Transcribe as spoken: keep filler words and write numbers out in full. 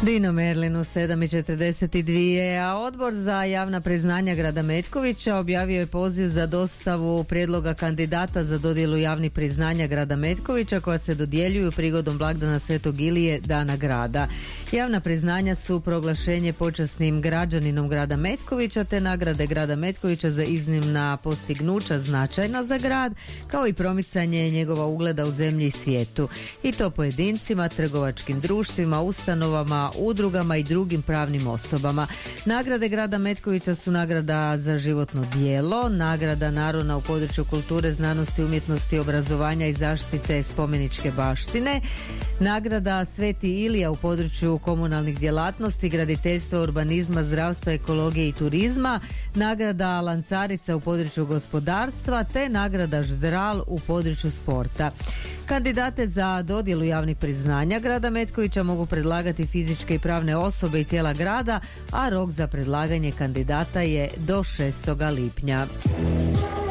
Dino Merlin u sedam i četrdeset dvije, a Odbor za javna priznanja grada Metkovića objavio je poziv za dostavu prijedloga kandidata za dodjelu javnih priznanja grada Metkovića koja se dodjeljuju prigodom blagdana Svetog Ilije, dana grada. Javna priznanja su proglašenje počasnim građaninom grada Metkovića te nagrade grada Metkovića za iznimna postignuća značajna za grad, kao i promicanje njegova ugleda u zemlji i svijetu. I to pojedincima, trgovačkim društvima, ustanovama, udrugama i drugim pravnim osobama. Nagrade grada Metkovića su nagrada za životno djelo, nagrada Narona u području kulture, znanosti, umjetnosti, obrazovanja i zaštite spomeničke baštine, nagrada Sveti Ilija u području komunalnih djelatnosti, graditeljstva, urbanizma, zdravstva, ekologije i turizma, nagrada Lancarica u području gospodarstva te nagrada Ždral u području sporta. Kandidate za dodjelu javnih priznanja grada Metkovića mogu predlagati fizičke i pravne osobe i tijela grada, a rok za predlaganje kandidata je do šestoga lipnja.